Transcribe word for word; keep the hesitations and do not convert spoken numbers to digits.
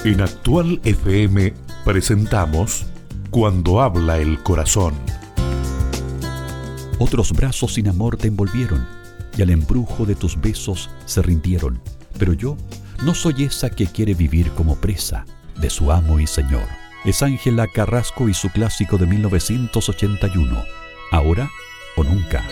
En Actual F M presentamos Cuando habla el corazón. Otros brazos sin amor te envolvieron y al embrujo de tus besos se rindieron. Pero yo no soy esa que quiere vivir como presa de su amo y señor. Es Ángela Carrasco y su clásico de mil novecientos ochenta y uno, Ahora o Nunca.